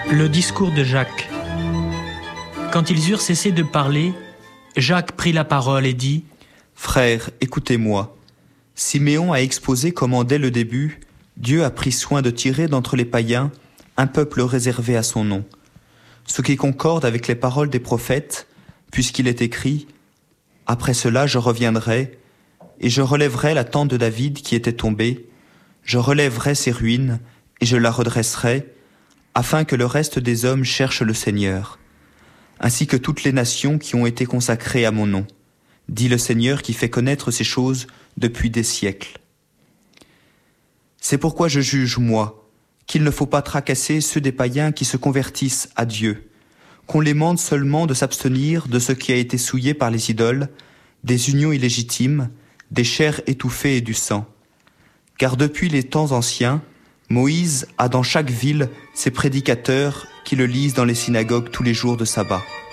Le discours de Jacques. Quand ils eurent cessé de parler, Jacques prit la parole et dit : « Frères, écoutez-moi. Siméon a exposé comment dès le début, Dieu a pris soin de tirer d'entre les païens un peuple réservé à son nom. Ce qui concorde avec les paroles des prophètes, puisqu'il est écrit : Après cela je reviendrai, et je relèverai la tente de David qui était tombée, je relèverai ses ruines, et je la redresserai, afin que le reste des hommes cherche le Seigneur, ainsi que toutes les nations qui ont été consacrées à mon nom, dit le Seigneur qui fait connaître ces choses depuis des siècles. C'est pourquoi je juge, moi, qu'il ne faut pas tracasser ceux des païens qui se convertissent à Dieu, qu'on les mande seulement de s'abstenir de ce qui a été souillé par les idoles, des unions illégitimes, des chairs étouffées et du sang. Car depuis les temps anciens, Moïse a dans chaque ville ses prédicateurs qui le lisent dans les synagogues tous les jours de sabbat.